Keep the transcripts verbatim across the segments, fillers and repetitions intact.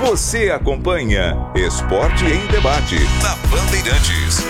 Você acompanha Esporte em Debate na Bandeirantes.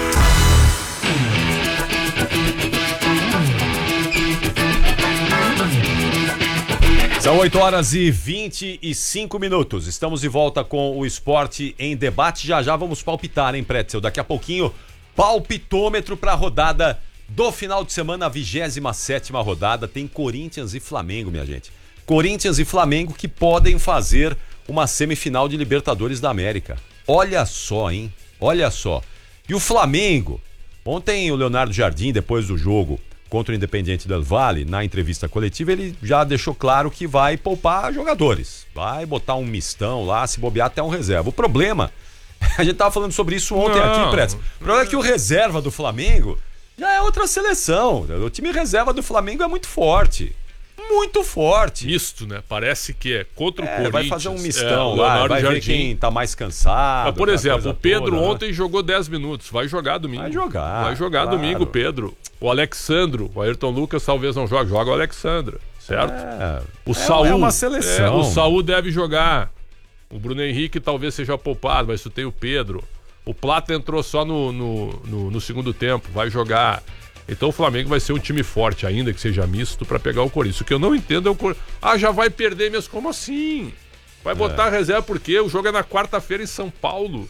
São oito horas e vinte e cinco minutos. Estamos de volta com o Esporte em Debate. Já já vamos palpitar, hein, Pretzel? Daqui a pouquinho, palpitômetro para a rodada do final de semana, a vigésima sétima rodada. Tem Corinthians e Flamengo, minha gente. Corinthians e Flamengo que podem fazer uma semifinal de Libertadores da América. Olha só, hein? Olha só. E o Flamengo? Ontem o Leonardo Jardim, depois do jogo contra o Independiente del Valle, na entrevista coletiva, ele já deixou claro que vai poupar jogadores. Vai botar um mistão lá, se bobear até um reserva. O problema, a gente tava falando sobre isso ontem Não. aqui, Pretz. O problema é que o reserva do Flamengo já é outra seleção. O time reserva do Flamengo é muito forte. Muito forte. Misto, né? Parece que é contra o é, Corinthians. Vai fazer um mistão é, lá, vai Jardim. ver quem tá mais cansado. Mas, por exemplo, o Pedro toda, ontem né? jogou dez minutos. Vai jogar domingo. Vai jogar. Vai jogar claro. domingo, Pedro. O Alexandro, o Ayrton Lucas talvez não jogue. Joga o Alexandro, certo? É, o é, Saul, é uma seleção. É, o Saul deve jogar. O Bruno Henrique talvez seja poupado, mas tu tem o Pedro. O Plata entrou só no, no, no, no segundo tempo. Vai jogar. Então o Flamengo vai ser um time forte, ainda que seja misto, pra pegar o Corinthians. O que eu não entendo é o Corinthians. Ah, já vai perder mesmo. Como assim? Vai botar é. a reserva por quê? O jogo é na quarta-feira em São Paulo.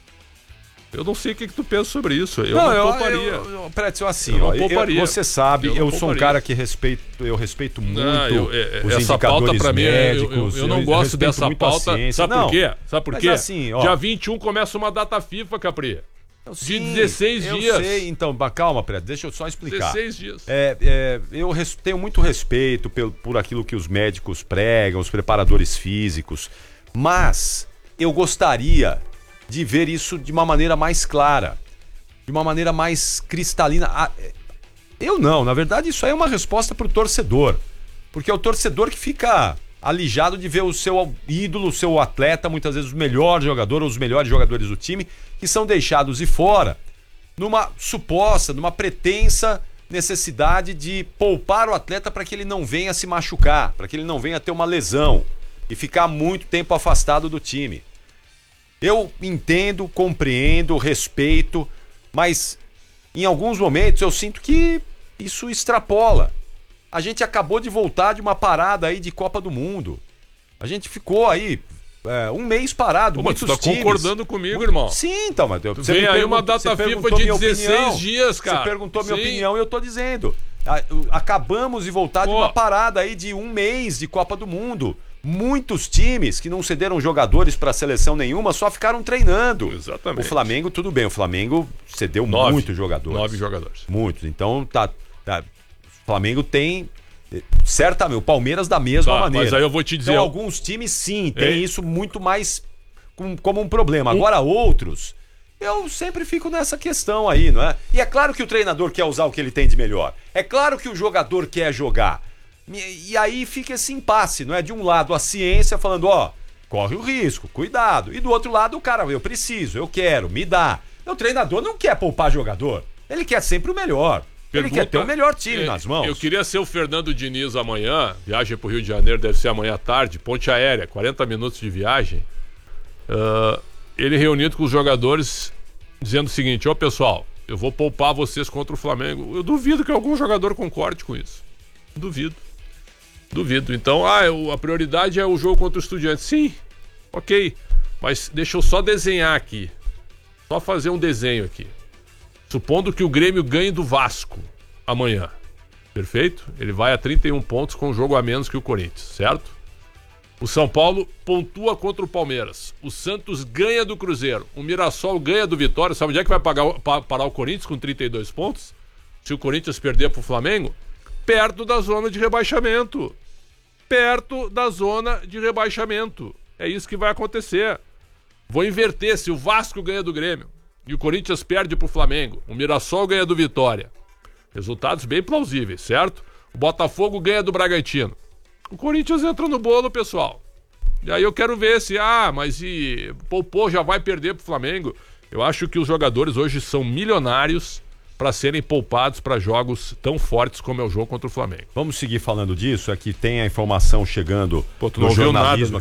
Eu não sei o que, que tu pensa sobre isso. Eu não, não eu, pouparia. Eu, eu, Pretzel, assim, eu ó, eu, você sabe, eu, eu sou um cara que respeito, eu respeito muito não, eu, é, os essa indicadores pauta pra médicos. Mim, eu, eu, eu não gosto dessa pauta. Sabe não, por quê? Sabe por quê? Assim, ó, dia vinte e um começa uma data FIFA, Capri. De sim, dezesseis eu dias. Sei, então, calma, Pretzel, deixa eu só explicar. dezesseis dias. É, é, eu res, tenho muito respeito pelo, por aquilo que os médicos pregam, os preparadores físicos, mas eu gostaria de ver isso de uma maneira mais clara, de uma maneira mais cristalina. Eu não, na verdade isso aí é uma resposta pro torcedor, porque é o torcedor que fica alijado de ver o seu ídolo, o seu atleta, muitas vezes o melhor jogador ou os melhores jogadores do time, que são deixados de fora numa suposta, numa pretensa necessidade de poupar o atleta para que ele não venha se machucar, para que ele não venha ter uma lesão e ficar muito tempo afastado do time. Eu entendo, compreendo, respeito, mas em alguns momentos eu sinto que isso extrapola. A gente acabou de voltar de uma parada aí de Copa do Mundo. A gente ficou aí é, um mês parado. Pô, muitos mas tu tá times. concordando comigo, irmão? Sim, então, mas eu, você vem aí uma data FIFA de dezesseis dias, cara. Você perguntou a minha Sim. opinião e eu tô dizendo. Acabamos de voltar Pô. de uma parada aí de um mês de Copa do Mundo. Muitos times que não cederam jogadores para seleção nenhuma só ficaram treinando. Exatamente. O Flamengo, tudo bem, o Flamengo cedeu nove, muitos jogadores. Nove jogadores. Muitos. Então, tá, tá, o Flamengo tem, certamente, o Palmeiras da mesma tá, maneira. Mas aí eu vou te dizer... Então, alguns times, sim, tem Ei. isso muito mais com, como um problema. Agora, um... outros, eu sempre fico nessa questão aí, não é? E é claro que o treinador quer usar o que ele tem de melhor. É claro que o jogador quer jogar. E aí fica esse impasse, não é? De um lado a ciência falando, ó, corre o risco, cuidado. E do outro lado o cara, eu preciso, eu quero, me dá. O treinador não quer poupar jogador, ele quer sempre o melhor. Pergunta, ele quer ter o melhor time é, nas mãos. Eu queria ser o Fernando Diniz amanhã, viagem pro Rio de Janeiro, deve ser amanhã à tarde, ponte aérea, quarenta minutos de viagem. Uh, ele reunido com os jogadores, dizendo o seguinte, ó pessoal, eu vou poupar vocês contra o Flamengo. Eu duvido que algum jogador concorde com isso. Duvido. Duvido. Então, ah, eu, a prioridade é o jogo contra o Estudiantes. Sim, ok. Mas deixa eu só desenhar aqui. Só fazer um desenho aqui. Supondo que o Grêmio ganhe do Vasco amanhã. Perfeito? Ele vai a trinta e um pontos com um jogo a menos que o Corinthians, certo? O São Paulo pontua contra o Palmeiras. O Santos ganha do Cruzeiro. O Mirassol ganha do Vitória. Sabe onde é que vai pagar, pa, parar o Corinthians com trinta e dois pontos? Se o Corinthians perder pro Flamengo? Perto da zona de rebaixamento. Perto da zona de rebaixamento. É isso que vai acontecer. Vou inverter. Se o Vasco ganha do Grêmio e o Corinthians perde pro Flamengo, o Mirassol ganha do Vitória. Resultados bem plausíveis, certo? O Botafogo ganha do Bragantino. O Corinthians entra no bolo, pessoal. E aí eu quero ver se, ah, mas e poupou, já vai perder pro Flamengo. Eu acho que os jogadores hoje são milionários para serem poupados para jogos tão fortes como é o jogo contra o Flamengo. Vamos seguir falando disso, é que tem a informação chegando Pô, tu no não jornalismo nada,